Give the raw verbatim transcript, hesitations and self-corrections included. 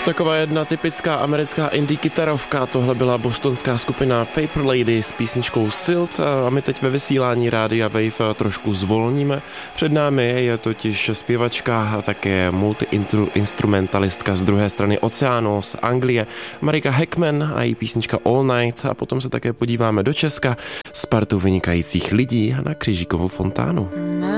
Taková jedna typická americká indie kytarovka, tohle byla bostonská skupina Paper Lady s písničkou Silt a my teď ve vysílání Rádia Wave trošku zvolníme. Před námi je totiž zpěvačka a také multi-instrumentalistka z druhé strany oceánu z Anglie Marika Heckman a její písnička All Night a potom se také podíváme do Česka s partou vynikajících lidí na Křížíkovu fontánu.